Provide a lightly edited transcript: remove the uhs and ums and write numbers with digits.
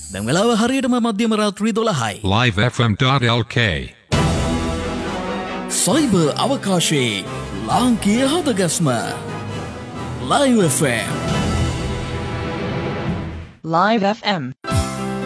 දැන් වෙලාව හරියටම මධ්‍යම රාත්‍රී 12යි. livefm.lk සයිබර් අවකාශයේ ලාංකීය හදගස්ම Live FM. Live FM